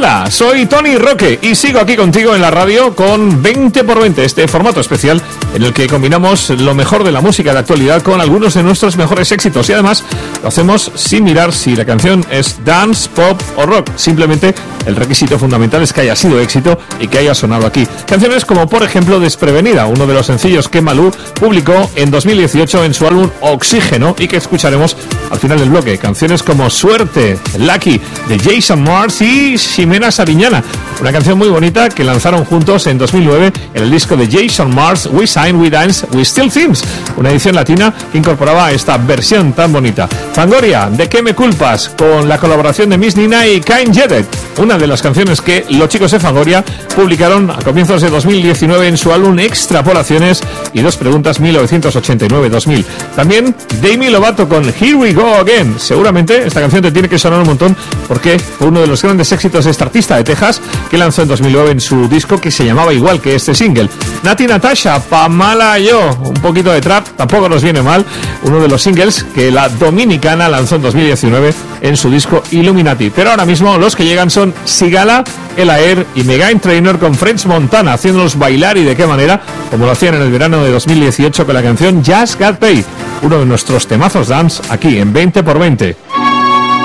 Hola, soy Tony Roque y sigo aquí contigo en la radio con 20x20, este formato especial en el que combinamos lo mejor de la música de actualidad con algunos de nuestros mejores éxitos y además lo hacemos sin mirar si la canción es dance, pop o rock. Simplemente el requisito fundamental es que haya sido éxito y que haya sonado aquí. Canciones como por ejemplo Desprevenida, uno de los sencillos que Malú publicó en 2018 en su álbum Oxígeno y que escucharemos al final del bloque. Canciones como Suerte, Lucky de Jason Mraz y Ximena Sariñana, una canción muy bonita que lanzaron juntos en 2009 en el disco de Jason Mraz, We Sign, We Dance, We Still Themes, una edición latina que incorporaba esta versión tan bonita. Fangoria, ¿de qué me culpas?, con la colaboración de Miss Nina y Kain Jedek, una de las canciones que los chicos de Fangoria publicaron a comienzos de 2019 en su álbum Extrapolaciones y Dos Preguntas 1989-2000. También Demi Lovato con Here We Go Again. Seguramente esta canción te tiene que sonar un montón porque fue uno de los grandes éxitos de esta artista de Texas que lanzó en 2009 en su disco que se llamaba igual que este single. Nati Natasha, Pa' Mala Yo, un poquito de trap, tampoco nos viene mal, uno de los singles que la dominicana lanzó en 2019 en su disco Illuminati. Pero ahora mismo los que llegan son Sigala, El Air y Meghan Trainor con French Montana, haciéndolos bailar y de qué manera, como lo hacían en el verano de 2018 con la canción Just Got Paid, uno de nuestros temazos dance aquí en 20x20.